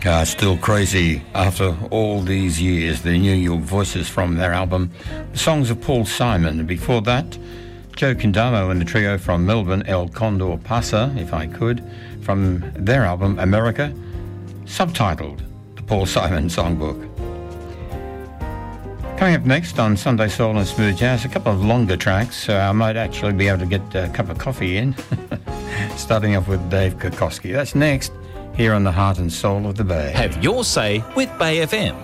Still Crazy after all these years. The New York Voices from their album The Songs of Paul Simon. And before that, Joe Kindamo and the trio from Melbourne, El Condor Pasa, if I could, from their album America, subtitled The Paul Simon Songbook. Coming up next on Sunday Soul and Smooth Jazz, a couple of longer tracks, so I might actually be able to get a cup of coffee in. Starting off with Dave Kokoski. That's next, here on the Heart and Soul of the Bay. Have your say with Bay FM.